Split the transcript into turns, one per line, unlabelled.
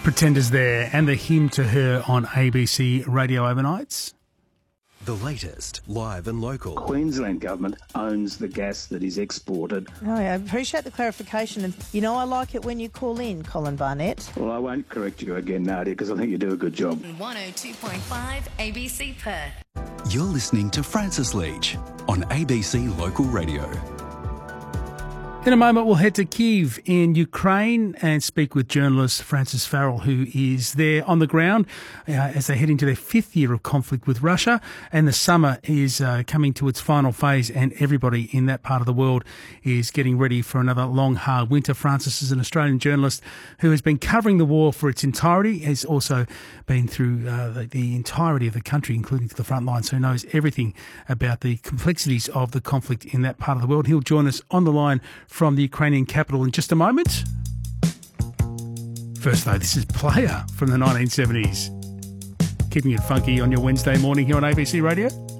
Pretenders there, and the hymn to her on ABC Radio Overnights.
The latest, live and local.
Queensland Government owns the gas that is exported.
Oh, I appreciate the clarification. And, I like it when you call in, Colin Barnett.
Well, I won't correct you again, Nadia, because I think you do a good job.
102.5 ABC Perth.
You're listening to Francis Leach on ABC Local Radio.
In a moment, we'll head to Kyiv in Ukraine and speak with journalist Francis Farrell, who is there on the ground as they head into their fifth year of conflict with Russia. And the summer is coming to its final phase, and everybody in that part of the world is getting ready for another long, hard winter. Francis is an Australian journalist who has been covering the war for its entirety, has also been through the entirety of the country, including to the front lines, so knows everything about the complexities of the conflict in that part of the world. He'll join us on the line from the Ukrainian capital in just a moment. First, though, this is Player from the 1970s. Keeping it funky on your Wednesday morning here on ABC Radio.